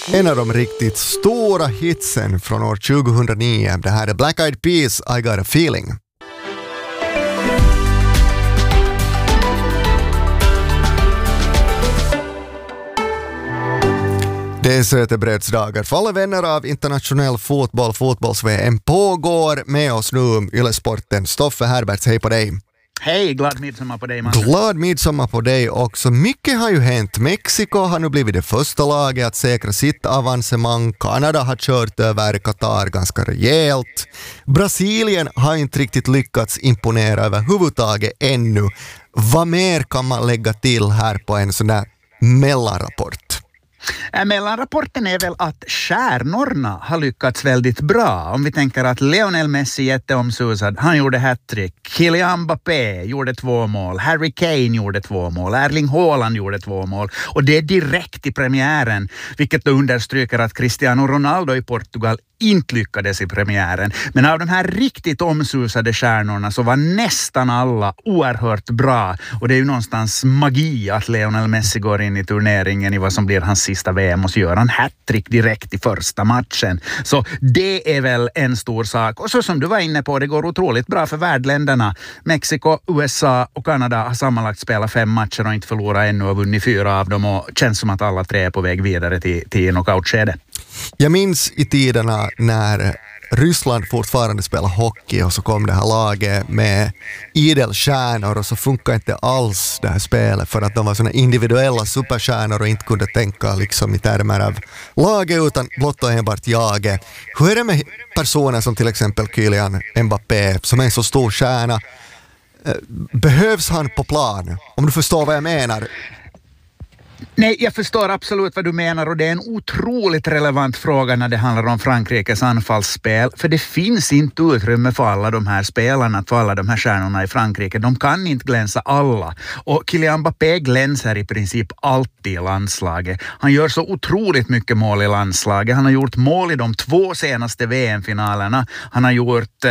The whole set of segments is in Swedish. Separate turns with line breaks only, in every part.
En av de riktigt stora hitsen från år 2009. Det här är Black Eyed Peas, I Got a Feeling. Det är sötebrödsdagar för alla vänner av internationell fotboll. Fotbolls-VM pågår. Med oss nu Yle-sporten. Stoffe Herberts, hej på dig.
Hej, glad midsommar på dig, Magnus.
Glad midsommar på dig också. Mycket har ju hänt. Mexiko har nu blivit det första laget att säkra sitt avancemang. Kanada har kört över Qatar ganska rejält. Brasilien har inte riktigt lyckats imponera överhuvudtaget ännu. Vad mer kan man lägga till här på en sån där mellanrapport?
Mellanrapporten är väl att stjärnorna har lyckats väldigt bra. Om vi tänker att Lionel Messi jätteomsusad, han gjorde hattrick. Kylian Mbappé gjorde 2 mål. Harry Kane gjorde 2 mål. Erling Haaland gjorde 2 mål. Och det är direkt i premiären, vilket då understryker att Cristiano Ronaldo i Portugal inte lyckades i premiären. Men av de här riktigt omsusade stjärnorna så var nästan alla oerhört bra. Och det är ju någonstans magi att Lionel Messi går in i turneringen i vad som blir hans sista VM och så gör han hattrick direkt i första matchen. Så det är väl en stor sak. Och så som du var inne på, det går otroligt bra för värdländerna. Mexiko, USA och Kanada har sammanlagt spelat 5 matcher och inte förlorat ännu och vunnit 4 av dem och känns som att alla 3 är på väg vidare till knockoutskede.
Jag minns i tiderna när Ryssland fortfarande spelar hockey och så kom det här laget med idelstjärnor och så funkar inte alls det här spelet för att de var såna individuella superstjärnor och inte kunde tänka liksom i termer av laget utan blott och enbart jaget. Hur är det med personer som till exempel Kylian Mbappé som är en så stor stjärna? Behövs han på plan? Om du förstår vad jag menar.
Nej, jag förstår absolut vad du menar och det är en otroligt relevant fråga när det handlar om Frankrikes anfallsspel. För det finns inte utrymme för alla de här spelarna, för alla de här stjärnorna i Frankrike. De kan inte glänsa alla. Och Kylian Mbappé glänser i princip alltid i landslaget. Han gör så otroligt mycket mål i landslaget. Han har gjort mål i de 2 senaste VM-finalerna. Han har gjort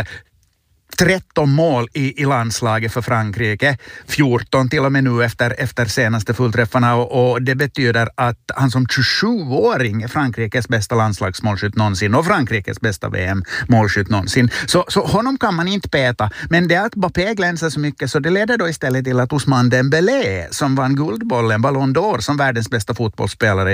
13 mål i landslaget för Frankrike, 14 till och med nu efter senaste fullträffarna och det betyder att han som 27-åring är Frankrikes bästa landslagsmålskytt någonsin och Frankrikes bästa VM-målskytt någonsin. Så honom kan man inte peta, men det är att Mbappé glänser så mycket så det leder då istället till att Ousmane Dembélé som vann guldbollen, Ballon d'Or som världens bästa fotbollsspelare